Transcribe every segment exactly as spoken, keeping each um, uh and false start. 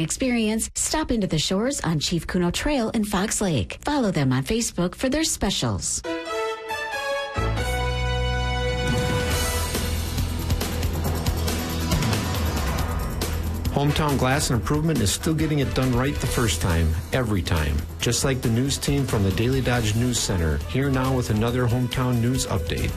experience, stop into the Shores on Chief Kuno Trail in Fox Lake. Follow them on Facebook for their specials. Hometown Glass and Improvement is still getting it done right the first time, every time. Just like the news team from the Daily Dodge News Center, here now with another Hometown News Update.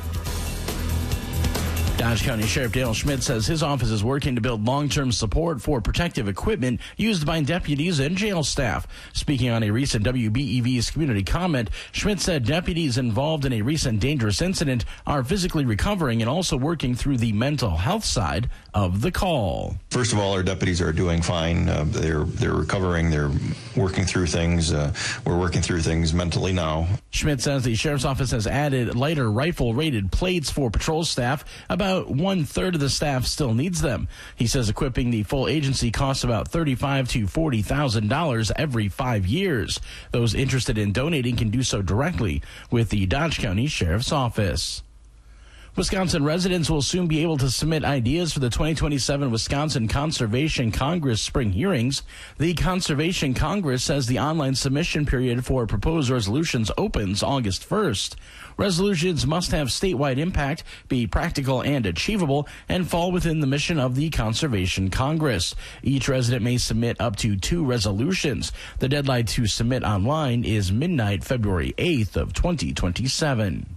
Dodge County Sheriff Dale Schmidt says his office is working to build long-term support for protective equipment used by deputies and jail staff. Speaking on a recent W B E V's community comment, Schmidt said deputies involved in a recent dangerous incident are physically recovering and also working through the mental health side of the call. First of all, our deputies are doing fine. Uh, they're they're recovering. They're working through things. Uh, we're working through things mentally now. Schmidt says the sheriff's office has added lighter rifle-rated plates for patrol staff. About one-third of the staff still needs them. He says equipping the full agency costs about thirty-five thousand to forty thousand dollars every five years. Those interested in donating can do so directly with the Dodge County Sheriff's Office. Wisconsin residents will soon be able to submit ideas for the twenty twenty-seven Wisconsin Conservation Congress spring hearings. The Conservation Congress says the online submission period for proposed resolutions opens August first. Resolutions must have statewide impact, be practical and achievable, and fall within the mission of the Conservation Congress. Each resident may submit up to two resolutions. The deadline to submit online is midnight, February eighth of twenty twenty-seven.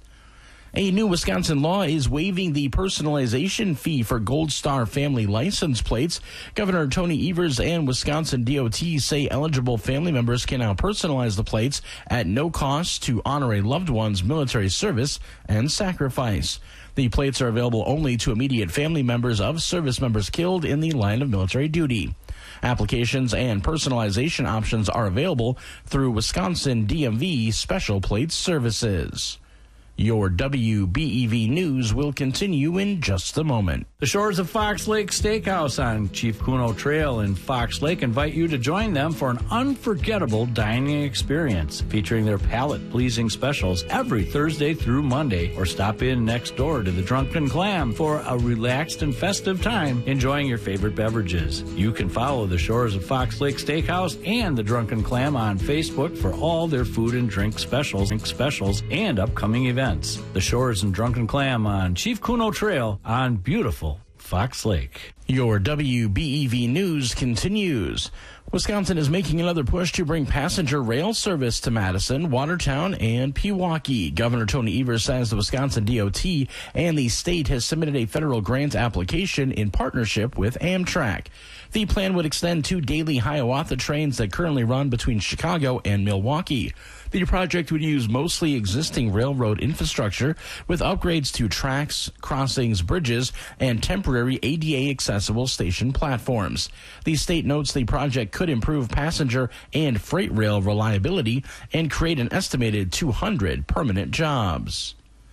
A new Wisconsin law is waiving the personalization fee for Gold Star family license plates. Governor Tony Evers and Wisconsin D O T say eligible family members can now personalize the plates at no cost to honor a loved one's military service and sacrifice. The plates are available only to immediate family members of service members killed in the line of military duty. Applications and personalization options are available through Wisconsin D M V Special Plate Services. Your W B E V News will continue in just a moment. The Shores of Fox Lake Steakhouse on Chief Kuno Trail in Fox Lake invite you to join them for an unforgettable dining experience featuring their palate-pleasing specials every Thursday through Monday, or stop in next door to the Drunken Clam for a relaxed and festive time enjoying your favorite beverages. You can follow the Shores of Fox Lake Steakhouse and the Drunken Clam on Facebook for all their food and drink specials, specials and upcoming events. The Shores and Drunken Clam on Chief Kuno Trail on beautiful Fox Lake. Your W B E V News continues. Wisconsin is making another push to bring passenger rail service to Madison, Watertown, and Pewaukee. Governor Tony Evers says the Wisconsin D O T and the state has submitted a federal grant application in partnership with Amtrak. The plan would extend two daily Hiawatha trains that currently run between Chicago and Milwaukee. The project would use mostly existing railroad infrastructure with upgrades to tracks, crossings, bridges, and temporary A D A-accessible station platforms. The state notes the project could improve passenger and freight rail reliability and create an estimated two hundred permanent jobs.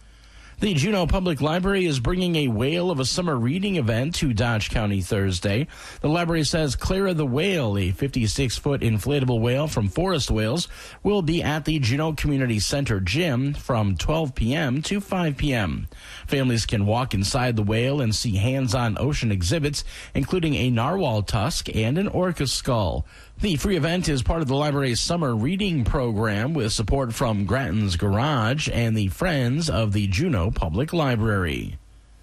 The Juneau Public Library is bringing a whale of a summer reading event to Dodge County Thursday. The library says Clara the Whale, a fifty-six foot inflatable whale from Forest Whales, will be at the Juneau Community Center gym from twelve p.m. to five p.m. Families can walk inside the whale and see hands-on ocean exhibits, including a narwhal tusk and an orca skull. The free event is part of the library's summer reading program with support from Grattan's Garage and the Friends of the Juneau Public Library.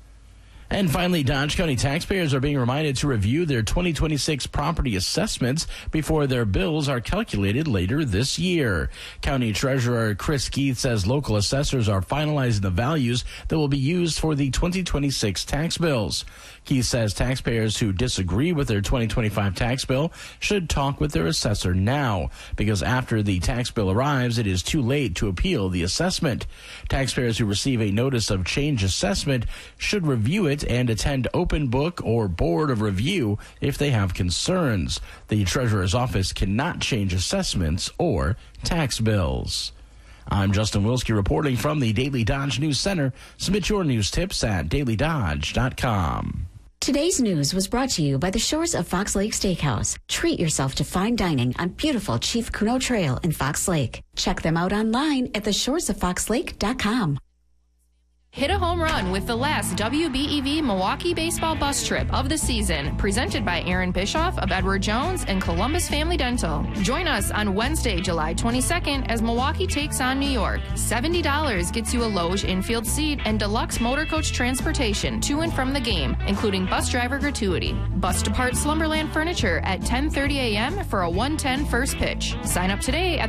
And finally, Dodge County taxpayers are being reminded to review their twenty twenty-six property assessments before their bills are calculated later this year. County Treasurer Chris Keith says local assessors are finalizing the values that will be used for the twenty twenty-six tax bills. Keith says taxpayers who disagree with their twenty twenty-five tax bill should talk with their assessor now, because after the tax bill arrives, it is too late to appeal the assessment. Taxpayers who receive a notice of change assessment should review it and attend open book or board of review if they have concerns. The Treasurer's office cannot change assessments or tax bills. I'm Justin Wilski reporting from the Daily Dodge News Center. Submit your news tips at daily dodge dot com. Today's news was brought to you by the Shores of Fox Lake Steakhouse. Treat yourself to fine dining on beautiful Chief Kuno Trail in Fox Lake. Check them out online at the shores of fox lake dot com. Hit a home run with the last W B E V Milwaukee baseball bus trip of the season, presented by Aaron Bischoff of Edward Jones and Columbus Family Dental. Join us on Wednesday, July twenty-second, as Milwaukee takes on New York. seventy dollars gets you a Loge infield seat and deluxe motor coach transportation to and from the game, including bus driver gratuity. Bus departs Slumberland Furniture at ten thirty a.m. for a one ten first pitch. Sign up today at